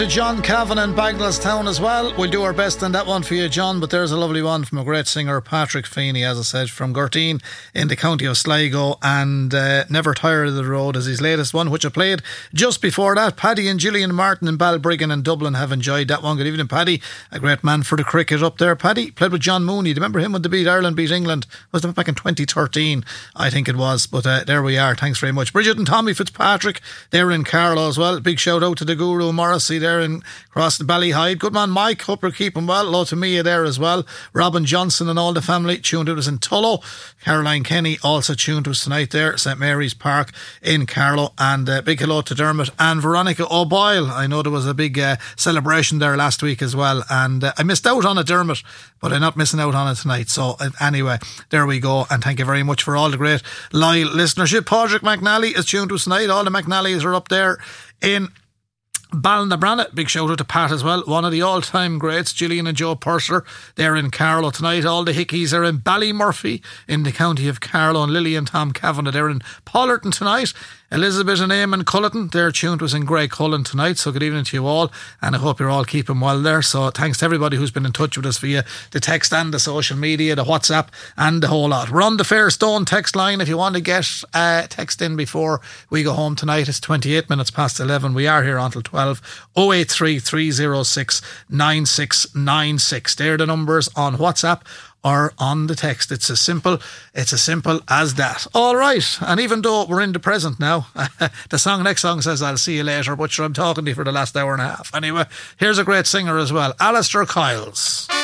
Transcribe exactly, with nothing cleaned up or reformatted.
John Cavan in Bagnallstown as well. We'll do our best on that one for you, John, but there's a lovely one from a great singer, Patrick Feeney, as I said, from Gurteen in the county of Sligo, and uh, Never Tired of the Road is his latest one, which I played just before that. Paddy and Gillian Martin in Balbriggan in Dublin have enjoyed that one. Good evening, Paddy. A great man for the cricket up there. Paddy played with John Mooney. Do you remember him when they beat Ireland, beat England? Was that back in twenty thirteen? I think it was, but uh, there we are. Thanks very much. Bridget and Tommy Fitzpatrick, they're in Carlow as well. Big shout out to the Guru Morrissey there in across the Ballyhide. Good man Mike, hope you're keeping well. Hello to Mia there as well. Robin Johnson and all the family tuned to us in Tullow. Caroline Kenny also tuned to us tonight there, St Mary's Park in Carlow. And uh, big hello to Dermot and Veronica O'Boyle. I know there was a big uh, celebration there last week as well, and uh, I missed out on it, Dermot, but I'm not missing out on it tonight. So uh, anyway, there we go, and thank you very much for all the great loyal listenership. Padraig McNally is tuned to us tonight. All the McNallys are up there in Ballinabrana. Big shout out to Pat as well. One of the all-time greats, Gillian and Joe Purser. They're in Carlow tonight. All the Hickeys are in Ballymurphy in the county of Carlow, and Lily and Tom Kavanagh, they're in Pollerton tonight. Elizabeth and Eamon Culleton, they're tuned to us in Grey Cullen tonight. So good evening to you all, and I hope you're all keeping well there. So thanks to everybody who's been in touch with us via the text and the social media, the WhatsApp and the whole lot. We're on the Fairstone text line if you want to get uh, text in before we go home tonight. It's twenty-eight minutes past eleven. We are here until twelve. oh eight three, three oh six, nine six nine six. They're the numbers on WhatsApp or on the text. It's as simple it's as simple as that. All right, and even though we're in the present now, the song next song says I'll see you later, but sure, I'm talking to you for the last hour and a half. Anyway, here's a great singer as well, Alistair Kyles.